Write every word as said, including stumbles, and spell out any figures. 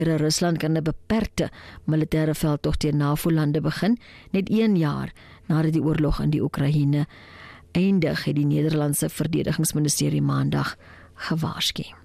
Rusland kan 'n beperkte militêre veldtog teen NAVO-lande begin, net een jaar nadat die oorlog in die Oekraïne eindig, het die Nederlandse verdedigingsministerie maandag gewaarsku.